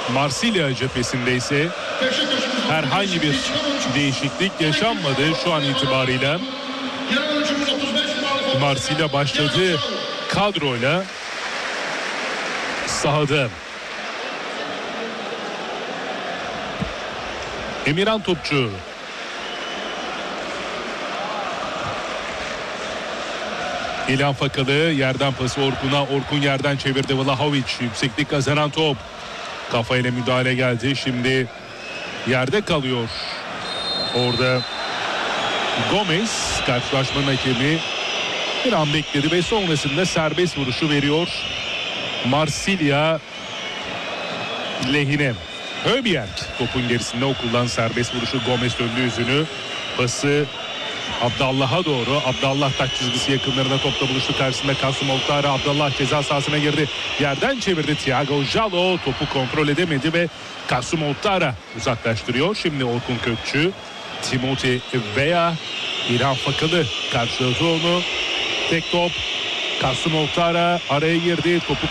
Marsilya cephesinde ise herhangi bir değişiklik yaşanmadı şu an itibariyle. Marsilya başladığı kadroyla sahada. Emirhan Topçu. İlhan Fakalı yerden pası Orkun'a. Orkun yerden çevirdi. Vlahovic yükseklik kazanan top. Kafayla müdahale geldi. Şimdi yerde kalıyor. Orada Gomez, karşılaşmanın hakemi, bir an bekledi ve sonrasında serbest vuruşu veriyor Marsilya lehine. Höbjerg topun gerisinde, okuldan serbest vuruşu. Gomez döndü yüzünü. Pası Abdallah'a doğru. Abdallah taç çizgisi yakınlarında topla buluştu. Karşısında Kasım Oktara. Abdallah ceza sahasına girdi. Yerden çevirdi Thiago Jalo. Topu kontrol edemedi ve Kasım Oktara uzaklaştırıyor. Şimdi Orkun Kökçü, Timothy veya İlhan Fakalı karşıladı onu. Tek top. Kasım Oktara araya girdi. Topu